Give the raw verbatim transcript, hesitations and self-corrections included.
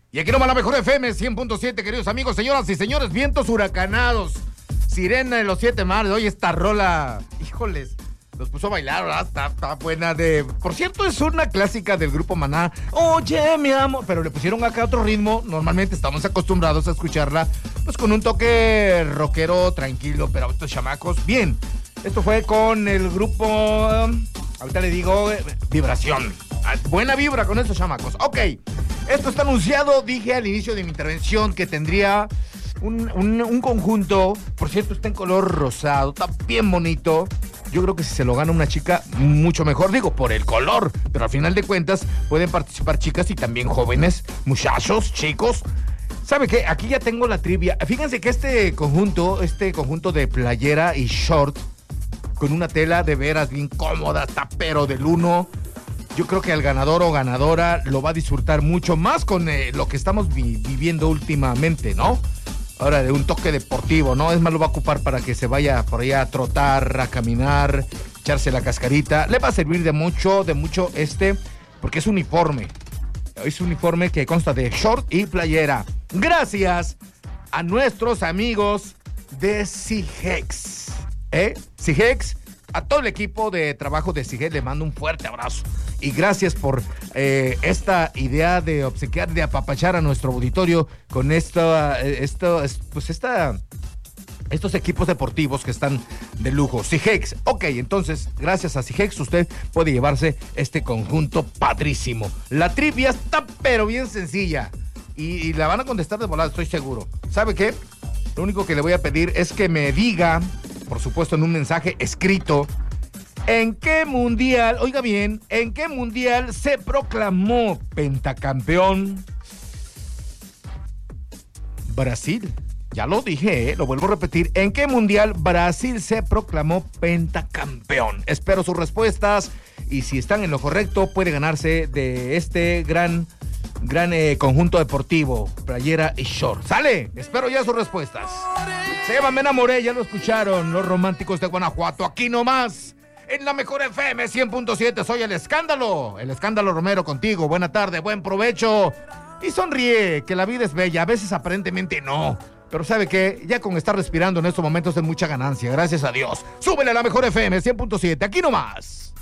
Y aquí nomás la mejor F M cien punto siete, queridos amigos, señoras y señores, vientos huracanados, sirena de los siete mares. Oye, esta rola, híjoles, los puso a bailar, ¿verdad? Está, está buena de... Por cierto, es una clásica del grupo Maná. Oye, mi amor, pero le pusieron acá otro ritmo. Normalmente estamos acostumbrados a escucharla, pues con un toque rockero, tranquilo, pero estos chamacos, bien. Esto fue con el grupo, ahorita le digo, Vibración. Buena vibra con estos chamacos. Ok, esto está anunciado. Dije al inicio de mi intervención que tendría un, un, un conjunto. Por cierto, está en color rosado, está bien bonito. Yo creo que si se lo gana una chica, mucho mejor, digo, por el color. Pero al final de cuentas, pueden participar chicas y también jóvenes, muchachos, chicos. ¿Sabe qué? Aquí ya tengo la trivia. Fíjense que este conjunto, este conjunto de playera y short, con una tela de veras bien cómoda, está pero del uno. Yo creo que el ganador o ganadora lo va a disfrutar mucho más con eh, lo que estamos vi- viviendo últimamente, ¿no? Ahora, de un toque deportivo, ¿no? Es más, lo va a ocupar para que se vaya por allá a trotar, a caminar, echarse la cascarita. Le va a servir de mucho, de mucho este, porque es uniforme. Es un uniforme que consta de short y playera. Gracias a nuestros amigos de Sigex. ¿Eh? Sigex, a todo el equipo de trabajo de Sigex le mando un fuerte abrazo. Y gracias por eh, esta idea de obsequiar, de apapachar a nuestro auditorio con esta, esto, pues esta, estos equipos deportivos que están de lujo. Sigex. Ok, entonces, gracias a Sigex usted puede llevarse este conjunto padrísimo. La trivia está pero bien sencilla. Y, y la van a contestar de volada, estoy seguro. ¿Sabe qué? Lo único que le voy a pedir es que me diga, por supuesto en un mensaje escrito, ¿en qué mundial, oiga bien, en qué mundial se proclamó pentacampeón Brasil? Ya lo dije, ¿eh? Lo vuelvo a repetir. ¿En qué mundial Brasil se proclamó pentacampeón? Espero sus respuestas y si están en lo correcto puede ganarse de este gran, gran eh, conjunto deportivo, playera y short. ¡Sale! Espero ya sus respuestas. Se llama Me Enamoré, ya lo escucharon, los románticos de Guanajuato. Aquí nomás, en la mejor F M cien punto siete, soy El Escándalo, El Escándalo Romero contigo. Buena tarde, buen provecho. Y sonríe, que la vida es bella, a veces aparentemente no. Pero ¿sabe qué? Ya con estar respirando en estos momentos es mucha ganancia, gracias a Dios. Súbele a la mejor F M cien punto siete, aquí nomás.